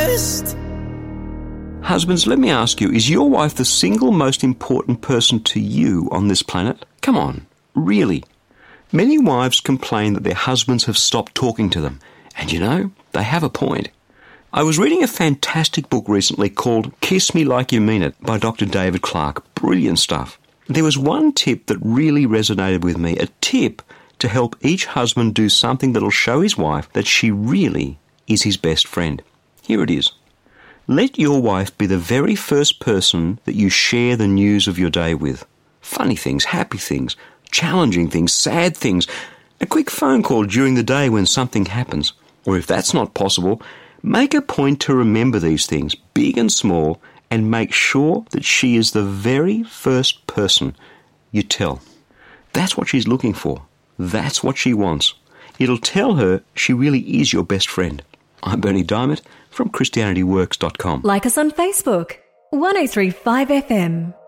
Husbands, let me ask you, is your wife the single most important person to you on this planet? Come on, really? Many wives complain that their husbands have stopped talking to them. And you know, they have a point. I was reading a fantastic book recently called Kiss Me Like You Mean It by Dr. David Clark. Brilliant stuff. There was one tip that really resonated with me, a tip to help each husband do something that'll show his wife that she really is his best friend. Here it is. Let your wife be the very first person that you share the news of your day with. Funny things, happy things, challenging things, sad things. A quick phone call during the day when something happens. Or if that's not possible, make a point to remember these things, big and small, and make sure that she is the very first person you tell. That's what she's looking for. That's what she wants. It'll tell her she really is your best friend. I'm Bernie Diamond from ChristianityWorks.com. Like us on Facebook, 1035 FM.